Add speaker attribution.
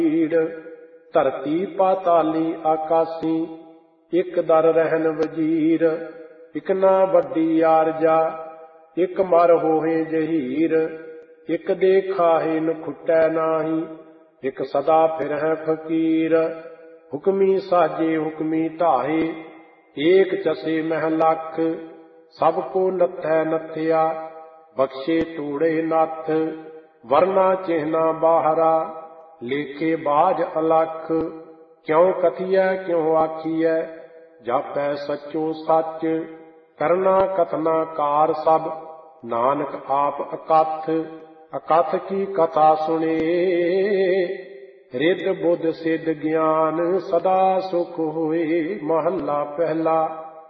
Speaker 1: धरती पाताली आकासी, एक दर रहन वजीर। इक ना वड्डी आरजा, एक मर होहे जहीर। एक दे खाहे न खुटै नाही, एक सदा फिरह फकीर। हुक्मी साजे हुक्मी ढाहे, एक चसे मह लख। सबको नथै नथया, बख्शे तूड़े नाथ। वरना चिन्हना बाहरा, लेखे बाज अलख। क्यों कथिए क्यों आखिए, जापै सचो सच। करना कथना कार सब, नानक आप अकथ। अकथ की कथा सुने, रिद्ध बुद्ध सिद्ध ज्ञान। सदा सुख होए महला पहला।